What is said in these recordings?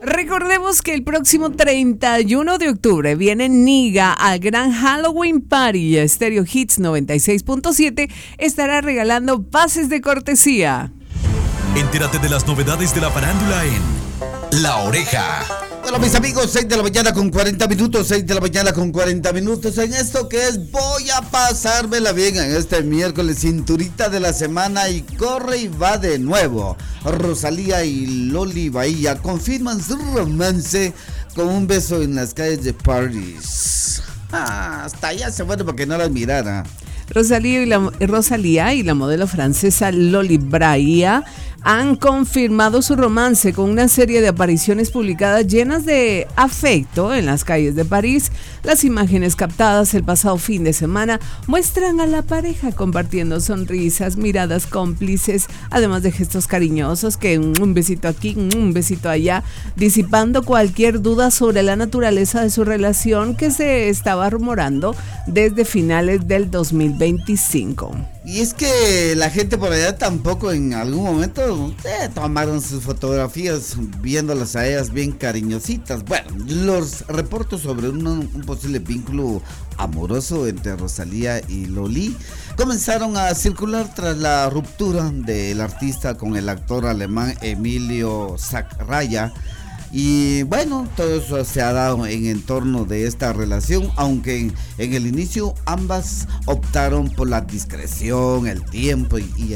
Recordemos que el próximo 31 de octubre viene Niga al gran Halloween Party y Stereo Hits 96.7 estará regalando pases de cortesía. Entérate de las novedades de la farándula en La Oreja. Bueno, mis amigos, 6 de la mañana con 40 minutos, 6 de la mañana con 40 minutos en esto que es voy a pasármela bien en este miércoles, cinturita de la semana y corre y va de nuevo. Rosalía y Loli Bahía confirman su romance con un beso en las calles de París. Hasta allá se fueron para que no las mirara. Rosalía y la modelo francesa Loli Bahía han confirmado su romance con una serie de apariciones publicadas llenas de afecto en las calles de París. Las imágenes captadas el pasado fin de semana muestran a la pareja compartiendo sonrisas, miradas cómplices, además de gestos cariñosos que un besito aquí, un besito allá, disipando cualquier duda sobre la naturaleza de su relación que se estaba rumorando desde finales del 2025. Y es que la gente por allá tampoco en algún momento tomaron sus fotografías viéndolas a ellas bien cariñositas. Bueno, los reportes sobre un posible vínculo amoroso entre Rosalía y Loli comenzaron a circular tras la ruptura del artista con el actor alemán Emilio Zaccaria. Y bueno, todo eso se ha dado en entorno de esta relación, aunque en el inicio ambas optaron por la discreción, el tiempo y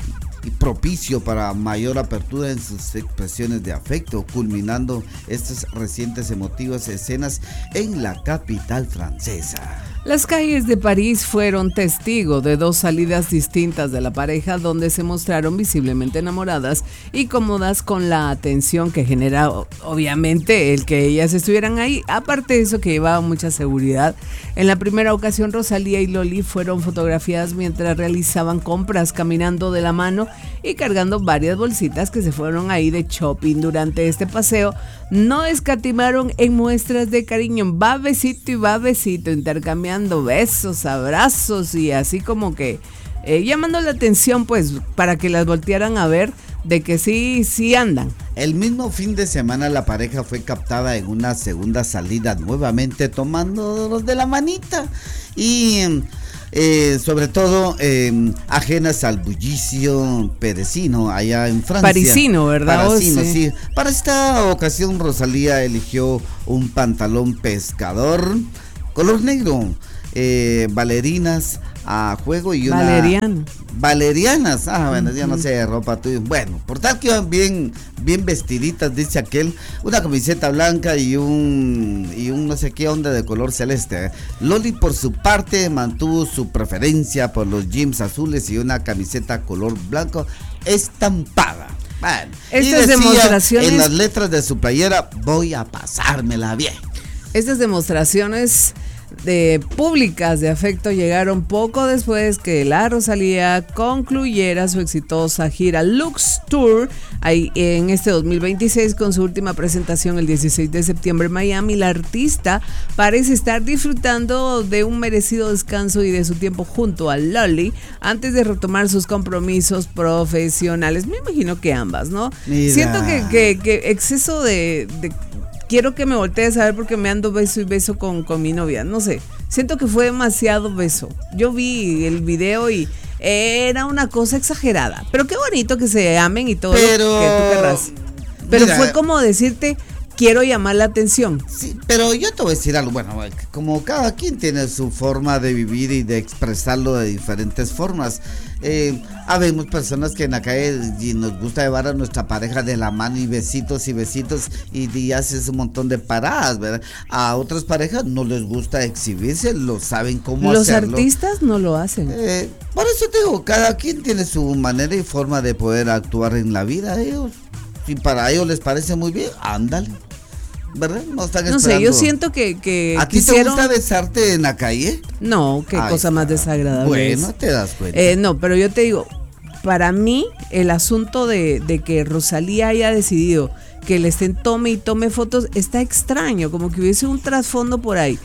propicio para mayor apertura en sus expresiones de afecto, culminando estas recientes emotivas escenas en la capital francesa. Las calles de París fueron testigo de dos salidas distintas de la pareja donde se mostraron visiblemente enamoradas y cómodas con la atención que genera obviamente el que ellas estuvieran ahí. Aparte de eso que llevaba mucha seguridad. En la primera ocasión Rosalía y Loli fueron fotografiadas mientras realizaban compras caminando de la mano y cargando varias bolsitas que se fueron ahí de shopping durante este paseo. No escatimaron en muestras de cariño, va besito, intercambiando besos, abrazos y así como que llamando la atención pues para que las voltearan a ver de que sí andan. El mismo fin de semana la pareja fue captada en una segunda salida nuevamente tomándolos de la manita y sobre todo ajenas al bullicio parisino allá en Francia. Parisino, ¿verdad? Parisino, sí. Para esta ocasión Rosalía eligió un pantalón pescador color negro, bailarinas a juego y una valerianas, bueno, ya no sé, ropa tuya, bueno, por tal que iban bien vestiditas, dice aquel, una camiseta blanca y un no sé qué onda de color celeste. Loli por su parte mantuvo su preferencia por los jeans azules y una camiseta color blanco estampada. Bueno, estas demostraciones en las letras de su playera, voy a pasármela bien. Estas demostraciones públicas de afecto llegaron poco después que la Rosalía concluyera su exitosa gira Lux Tour ahí en este 2026 con su última presentación el 16 de septiembre en Miami. La artista parece estar disfrutando de un merecido descanso y de su tiempo junto a Loli antes de retomar sus compromisos profesionales. Me imagino que ambas, ¿no? Mira. Siento que exceso de quiero que me voltees a ver porque me ando beso y beso con mi novia, no sé, siento que fue demasiado beso. Yo vi el video y era una cosa exagerada, pero qué bonito que se amen y todo lo que tú querrás. Pero mira, fue como decirte, quiero llamar la atención. Sí, pero yo te voy a decir algo, bueno, como cada quien tiene su forma de vivir y de expresarlo de diferentes formas. Habemos personas que en la calle y nos gusta llevar a nuestra pareja de la mano y besitos y haces un montón de paradas, ¿verdad? A otras parejas no les gusta exhibirse, lo saben cómo hacerlo. Los artistas no lo hacen. Por eso te digo, cada quien tiene su manera y forma de poder actuar en la vida. Ellos, si para ellos les parece muy bien, ándale. ¿Verdad? No están esperando. No sé, yo siento que ¿A ti te gusta besarte en la calle? No, qué cosa más desagradable. Bueno, te das cuenta. No, pero yo te digo, para mí el asunto de que Rosalía haya decidido que le estén tome y tome fotos está extraño, como que hubiese un trasfondo por ahí.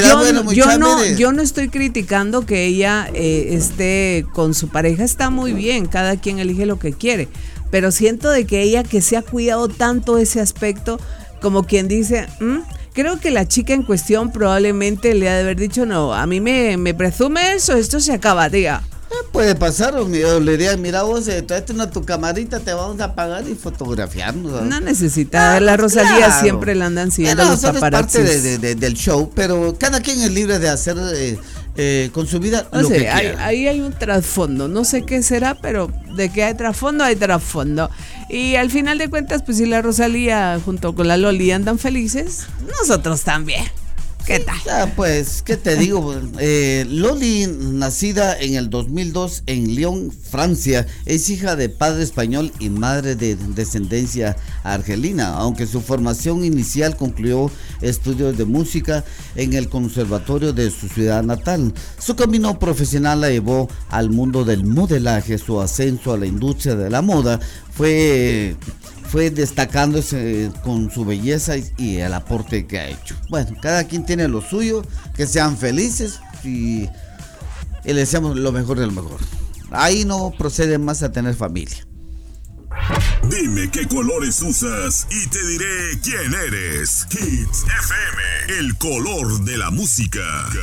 Yo no estoy criticando que ella esté con su pareja, está muy bien, cada quien elige lo que quiere, pero siento de que ella que se ha cuidado tanto ese aspecto, como quien dice, creo que la chica en cuestión probablemente le ha de haber dicho, no, a mí me presume eso, esto se acaba, tía. Puede pasar, o le dirían, mira vos, tráete una tu camarita, te vamos a pagar y fotografiarnos. No necesita, la Rosalía claro. Siempre la andan siguiendo los paparazzis. Es parte del show, pero cada quien es libre de hacer con su vida lo que quiera. Ahí hay un trasfondo, no sé qué será, pero de que hay trasfondo, hay trasfondo. Y al final de cuentas, pues si la Rosalía junto con la Loli andan felices, nosotros también. ¿Qué tal? Ya, pues, ¿qué te digo? Loli, nacida en el 2002 en Lyon, Francia, es hija de padre español y madre de descendencia argelina, aunque su formación inicial concluyó estudios de música en el conservatorio de su ciudad natal. Su camino profesional la llevó al mundo del modelaje. Su ascenso a la industria de la moda fue destacándose con su belleza y el aporte que ha hecho. Bueno, cada quien tiene lo suyo, que sean felices y le deseamos lo mejor de lo mejor. Ahí no procede más a tener familia. Dime qué colores usas y te diré quién eres. Hits FM, el color de la música.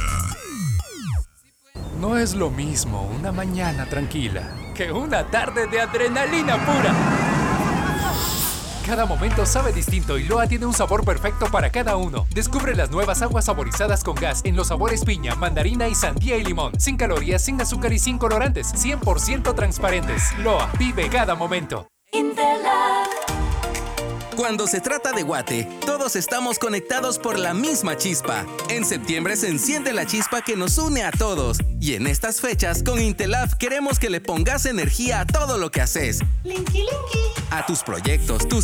No es lo mismo una mañana tranquila que una tarde de adrenalina pura. Cada momento sabe distinto y Loa tiene un sabor perfecto para cada uno. Descubre las nuevas aguas saborizadas con gas en los sabores piña, mandarina y sandía y limón. Sin calorías, sin azúcar y sin colorantes. 100% transparentes. Loa, vive cada momento. Cuando se trata de Guate, todos estamos conectados por la misma chispa. En septiembre se enciende la chispa que nos une a todos. Y en estas fechas, con Intelaf queremos que le pongas energía a todo lo que haces. A tus proyectos, tus